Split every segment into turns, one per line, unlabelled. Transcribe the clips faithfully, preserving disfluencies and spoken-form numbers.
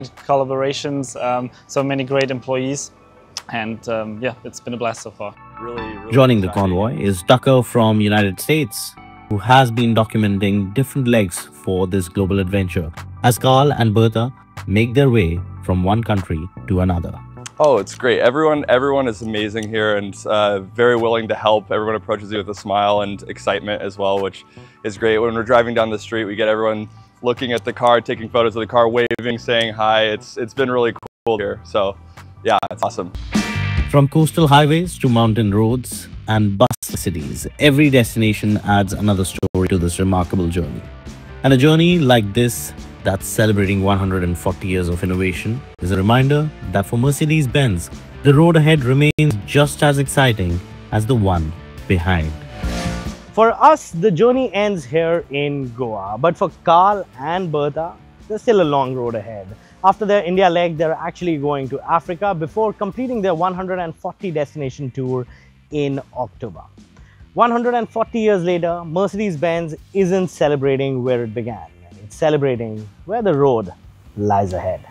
collaborations, um, so many great employees, and um, yeah, it's been a blast so far.
Really, really
Joining the
exciting.
convoy is Tucker from United States, who has been documenting different legs for this global adventure as Carl and Bertha make their way from one country to another.
Oh, it's great. Everyone, everyone is amazing here and uh, very willing to help. Everyone approaches you with a smile and excitement as well, which is great. When we're driving down the street, we get everyone looking at the car, taking photos of the car, waving, saying hi. It's it's been really cool here. So, yeah, it's awesome.
From coastal highways to mountain roads and bus cities, every destination adds another story to this remarkable journey. And a journey like this that's celebrating one hundred forty years of innovation is a reminder that for Mercedes-Benz, the road ahead remains just as exciting as the one behind.
For us, the journey ends here in Goa, but for Carl and Bertha, there's still a long road ahead. After their India leg, they're actually going to Africa before completing their one hundred forty destination tour in October. one hundred forty years later, Mercedes-Benz isn't celebrating where it began. It's celebrating where the road lies ahead.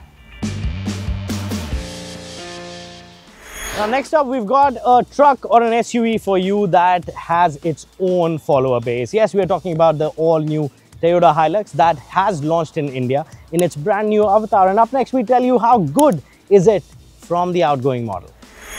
Now, next up, we've got a truck or an S U V for you that has its own follower base. Yes, we are talking about the all-new Toyota Hilux that has launched in India in its brand new avatar. And up next, we tell you how good is it from the outgoing model.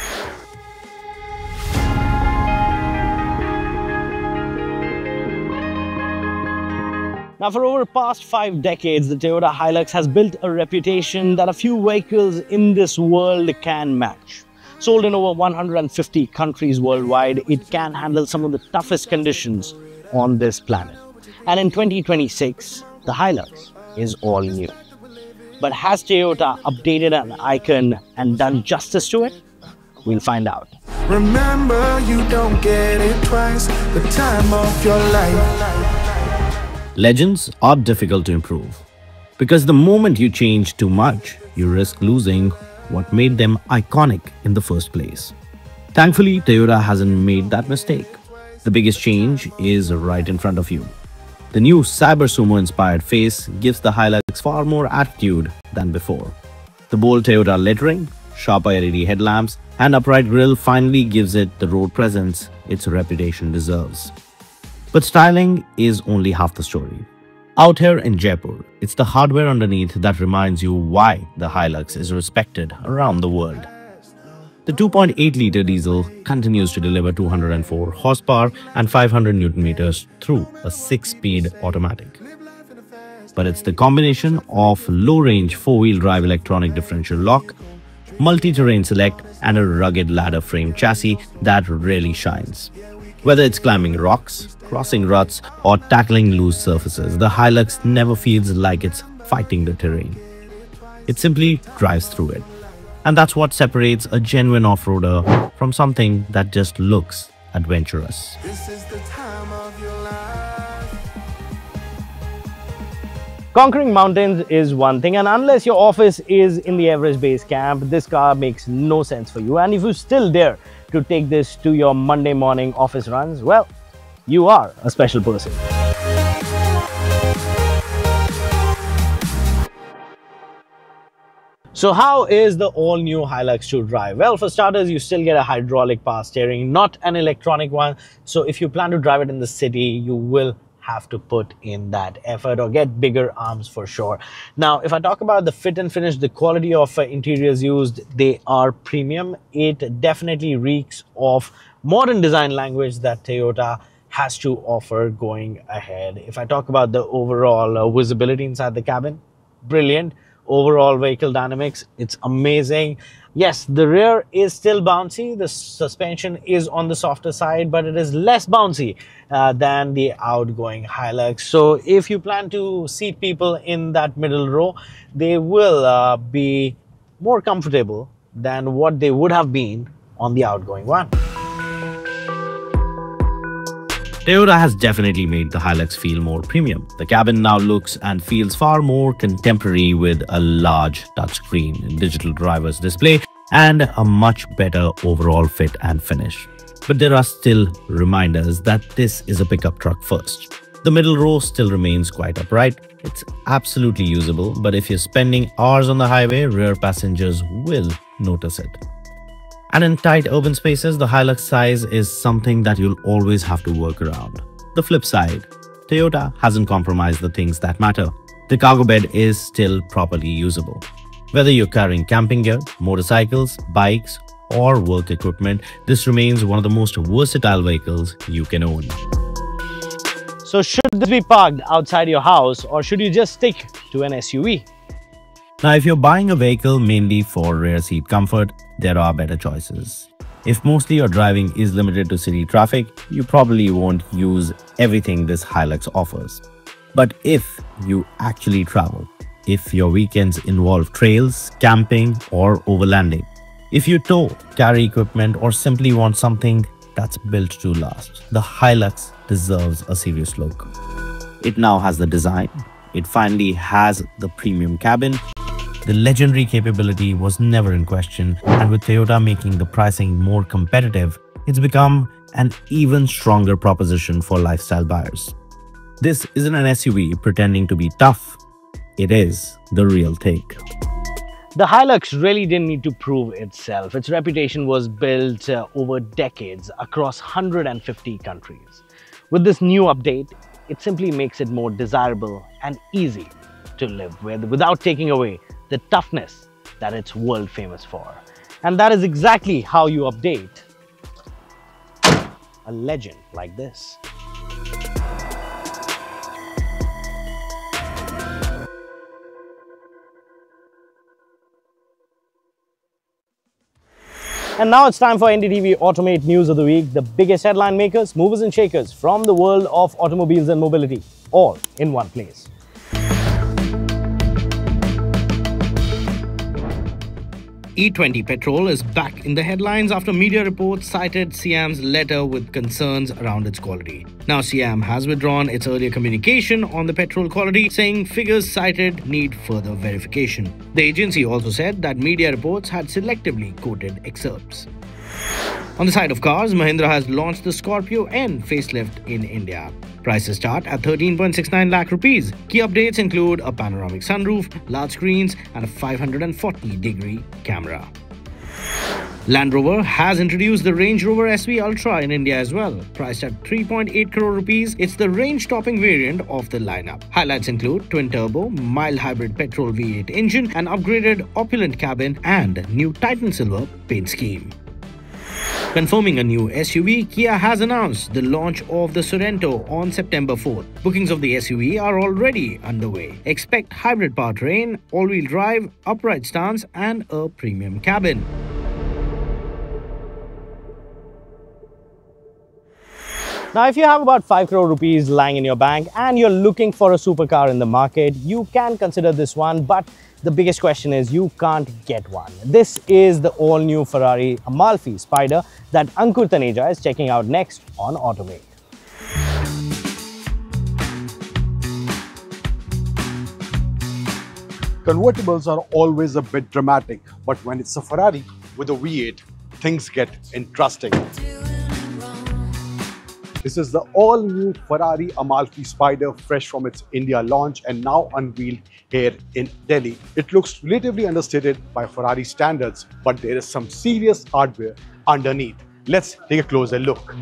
Now, for over the past five decades, the Toyota Hilux has built a reputation that a few vehicles in this world can match. Sold in over one hundred fifty countries worldwide, it can handle some of the toughest conditions on this planet. And in twenty twenty-six, the Hilux is all new. But has Toyota updated an icon and done justice to it? We'll find out.
Remember, you don't get it twice, the time of your life.
Legends are difficult to improve because the moment you change too much, you risk losing what made them iconic in the first place. Thankfully, Toyota hasn't made that mistake. The biggest change is right in front of you. The new Cyber Sumo-inspired face gives the Hilux far more attitude than before. The bold Toyota lettering, sharper L E D headlamps, and upright grille finally gives it the road presence its reputation deserves. But styling is only half the story. Out here in Jaipur, it's the hardware underneath that reminds you why the Hilux is respected around the world. The two point eight litre diesel continues to deliver two hundred four horsepower and five hundred newton meters through a six-speed automatic. But it's the combination of low-range four-wheel drive electronic differential lock, multi-terrain select, and a rugged ladder frame chassis that really shines. Whether it's climbing rocks, crossing ruts, or tackling loose surfaces, the Hilux never feels like it's fighting the terrain. It simply drives through it. And that's what separates a genuine off-roader from something that just looks adventurous.
This is the time of your life.
Conquering mountains is one thing, and unless your office is in the Everest Base Camp, this car makes no sense for you. And if you still dare to take this to your Monday morning office runs, well, you are a special person. So how is the all-new Hilux to drive? Well, for starters, you still get a hydraulic power steering, not an electronic one. So if you plan to drive it in the city, you will have to put in that effort or get bigger arms for sure. Now, if I talk about the fit and finish, the quality of uh, interiors used, they are premium. It definitely reeks of modern design language that Toyota has to offer going ahead. If I talk about the overall uh, visibility inside the cabin, brilliant. Overall vehicle dynamics, it's amazing. Yes, the rear is still bouncy. The suspension is on the softer side, but it is less bouncy uh, than the outgoing Hilux. So if you plan to seat people in that middle row, they will uh, be more comfortable than what they would have been on the outgoing one.
Toyota has definitely made the Hilux feel more premium. The cabin now looks and feels far more contemporary with a large touchscreen, digital driver's display, and a much better overall fit and finish. But there are still reminders that this is a pickup truck first. The middle row still remains quite upright. It's absolutely usable, but if you're spending hours on the highway, rear passengers will notice it. And in tight urban spaces, the Hilux size is something that you'll always have to work around. The flip side, Toyota hasn't compromised the things that matter. The cargo bed is still properly usable. Whether you're carrying camping gear, motorcycles, bikes, or work equipment, this remains one of the most versatile vehicles you can own.
So should this be parked outside your house, or should you just stick to an S U V?
Now, if you're buying a vehicle mainly for rear seat comfort, there are better choices. If mostly your driving is limited to city traffic, you probably won't use everything this Hilux offers. But if you actually travel, if your weekends involve trails, camping, or overlanding, if you tow, carry equipment, or simply want something that's built to last, the Hilux deserves a serious look. It now has the design, it finally has the premium cabin. The legendary capability was never in question, and with Toyota making the pricing more competitive, it's become an even stronger proposition for lifestyle buyers. This isn't an S U V pretending to be tough, it is the real take.
The Hilux really didn't need to prove itself. Its reputation was built uh, over decades across one hundred fifty countries. With this new update, it simply makes it more desirable and easy to live with without taking away the toughness that it's world famous for. And that is exactly how you update a legend like this. And now it's time for N D T V Automate News of the Week, the biggest headline makers, movers and shakers from the world of automobiles and mobility, all in one place.
E twenty petrol is back in the headlines after media reports cited SIAM's letter with concerns around its quality. Now SIAM has withdrawn its earlier communication on the petrol quality, saying figures cited need further verification. The agency also said that media reports had selectively quoted excerpts. On the side of cars, Mahindra has launched the Scorpio N facelift in India. Prices start at thirteen point six nine lakh rupees. Key updates include a panoramic sunroof, large screens, and a five hundred forty degree camera. Land Rover has introduced the Range Rover S V Ultra in India as well. Priced at three point eight crore rupees, it's the range-topping variant of the lineup. Highlights include twin-turbo, mild hybrid petrol V eight engine, an upgraded opulent cabin, and new Titan Silver paint scheme. Confirming a new S U V, Kia has announced the launch of the Sorento on September fourth. Bookings of the S U V are already underway. Expect hybrid powertrain, all-wheel drive, upright stance, and a premium cabin.
Now, if you have about five crore rupees lying in your bank and you're looking for a supercar in the market, you can consider this one, but the biggest question is you can't get one. This is the all-new Ferrari Amalfi Spider that Ankur Taneja is checking out next on Automate.
Convertibles are always a bit dramatic, but when it's a Ferrari with a V eight, things get interesting. This is the all-new Ferrari Amalfi Spider, fresh from its India launch and now unveiled here in Delhi. It looks relatively understated by Ferrari standards, but there is some serious hardware underneath. Let's take a closer look.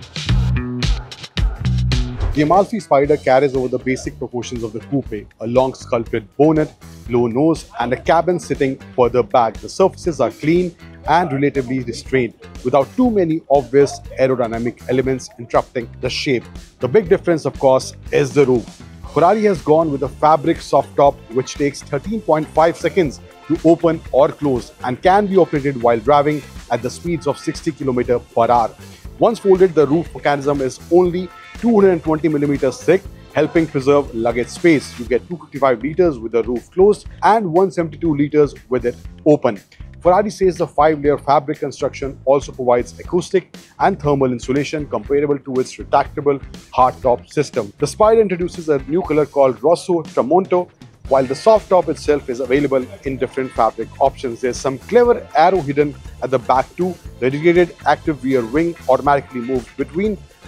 The Amalfi Spider carries over the basic proportions of the coupe, a long sculpted bonnet, low nose, and a cabin sitting further back. The surfaces are clean and relatively restrained, without too many obvious aerodynamic elements interrupting the shape. The big difference, of course, is the roof. Ferrari has gone with a fabric soft top which takes thirteen point five seconds to open or close and can be operated while driving at the speeds of sixty kilometers per hour. Once folded, the roof mechanism is only two hundred twenty millimeters thick, helping preserve luggage space. You get two hundred fifty-five liters with the roof closed and one hundred seventy-two liters with it open. Ferrari says the five-layer fabric construction also provides acoustic and thermal insulation comparable to its retractable hardtop system. The Spider introduces a new color called Rosso Tramonto, while the soft top itself is available in different fabric options. There's some clever arrow hidden at the back too. The dedicated active rear wing automatically moves between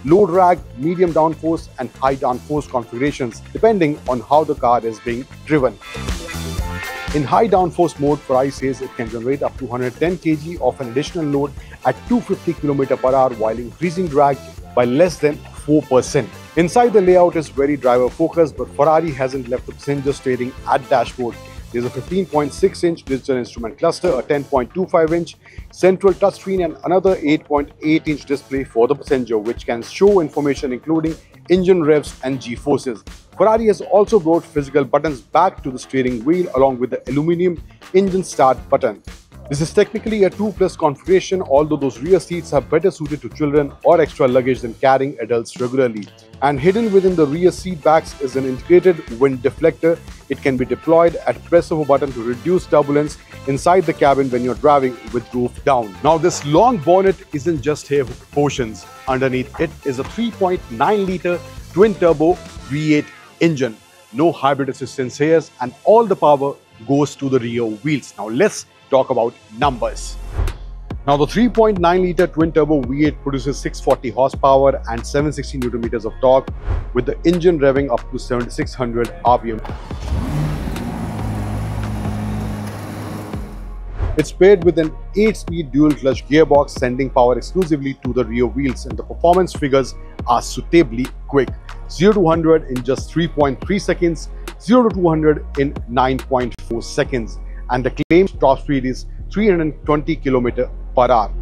low drag, medium downforce and high downforce configurations depending on how the car is being driven. In high downforce mode, Ferrari says it can generate up to one hundred ten kilograms of an additional load at two hundred fifty kilometers per hour while increasing drag by less than four percent. Inside, the layout is very driver focused, but Ferrari hasn't left the passenger steering at dashboard. There's a fifteen point six inch digital instrument cluster, a ten point two five inch central touchscreen and another eight point eight inch display for the passenger, which can show information including engine revs and G-forces. Ferrari has also brought physical buttons back to the steering wheel along with the aluminum engine start button. This is technically a two plus configuration, although those rear seats are better suited to children or extra luggage than carrying adults regularly. And hidden within the rear seat backs is an integrated wind deflector. It can be deployed at press of a button to reduce turbulence inside the cabin when you're driving with roof down. Now, this long bonnet isn't just here for proportions. Underneath it is a three point nine litre twin-turbo V eight engine. No hybrid assistance here, and all the power goes to the rear wheels. Now, let's talk about numbers. Now, the three point nine litre twin-turbo V eight produces six hundred forty horsepower and seven hundred sixty newton meters of torque, with the engine revving up to seventy-six hundred R P M. It's paired with an eight speed dual-clutch gearbox, sending power exclusively to the rear wheels, and the performance figures are suitably quick. zero to one hundred in just three point three seconds, zero to two hundred in nine point four seconds, and the claimed top speed is three hundred twenty kilometers per hour.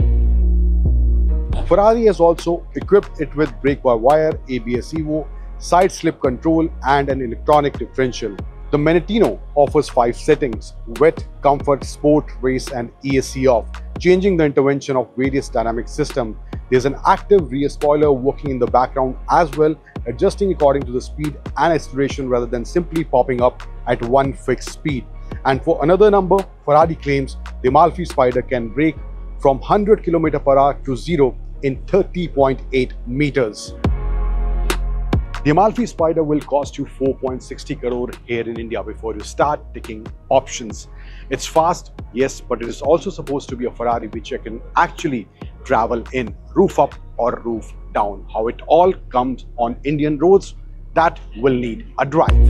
Ferrari has also equipped it with brake-by-wire, A B S Evo, side slip control and an electronic differential. The Manettino offers five settings: wet, comfort, sport, race and E S C off, changing the intervention of various dynamic systems. There's an active rear spoiler working in the background as well, adjusting according to the speed and acceleration rather than simply popping up at one fixed speed. And for another number, Ferrari claims the Amalfi Spider can brake from one hundred kilometers per hour to zero in thirty point eight meters. The Amalfi Spider will cost you four point six zero crore here in India before you start taking options. It's fast, yes, but it is also supposed to be a Ferrari which you can actually travel in, roof up or roof down. How it all comes on Indian roads, that will need a drive.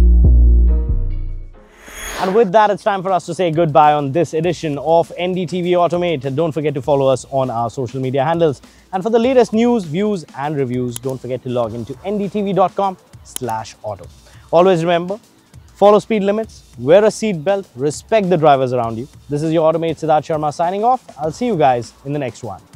And with that, it's time for us to say goodbye on this edition of N D T V Automate. Don't forget to follow us on our social media handles. And for the latest news, views and reviews, don't forget to log into N D T V dot com slash auto. Always remember, follow speed limits, wear a seat belt, respect the drivers around you. This is your Automate Siddharth Sharma signing off. I'll see you guys in the next one.